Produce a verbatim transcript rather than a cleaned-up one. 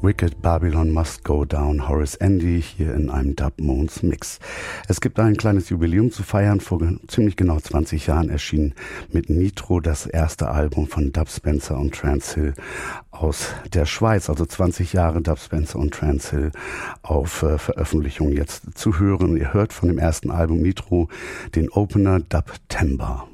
Wicked Babylon Must Go Down, Horace Andy, hier in einem Dub Moons Mix. Es gibt ein kleines Jubiläum zu feiern. Vor ziemlich genau zwanzig Jahren erschien mit Nitro das erste Album von Dub Spencer und Trance Hill aus der Schweiz. Also zwanzig Jahre Dub Spencer und Trance Hill auf äh, Veröffentlichung jetzt zu hören. Ihr hört von dem ersten Album Nitro den Opener Dub Temba.